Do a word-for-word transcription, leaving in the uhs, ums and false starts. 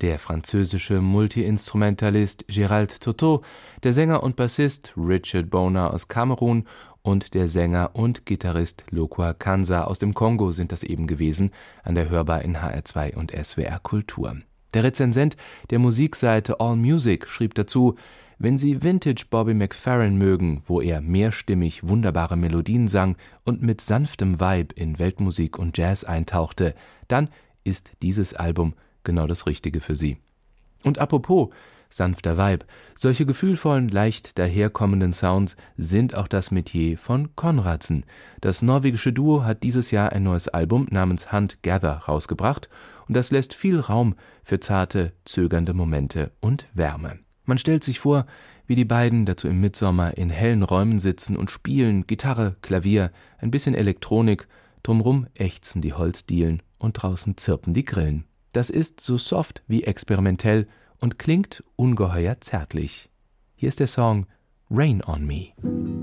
der französische Multiinstrumentalist Gérald Toto, der Sänger und Bassist Richard Boner aus Kamerun und der Sänger und Gitarrist Lokua Kanza aus dem Kongo sind das eben gewesen, an der Hörbar in H R zwei und S W R Kultur. Der Rezensent der Musikseite AllMusic schrieb dazu: Wenn Sie Vintage Bobby McFerrin mögen, wo er mehrstimmig wunderbare Melodien sang und mit sanftem Vibe in Weltmusik und Jazz eintauchte, dann ist dieses Album genau das Richtige für Sie. Und apropos sanfter Vibe, solche gefühlvollen, leicht daherkommenden Sounds sind auch das Metier von Konradsen. Das norwegische Duo hat dieses Jahr ein neues Album namens Hunt Gather rausgebracht und das lässt viel Raum für zarte, zögernde Momente und Wärme. Man stellt sich vor, wie die beiden dazu im Mitsommer in hellen Räumen sitzen und spielen, Gitarre, Klavier, ein bisschen Elektronik, drumrum ächzen die Holzdielen und draußen zirpen die Grillen. Das ist so soft wie experimentell und klingt ungeheuer zärtlich. Hier ist der Song Rain on Me.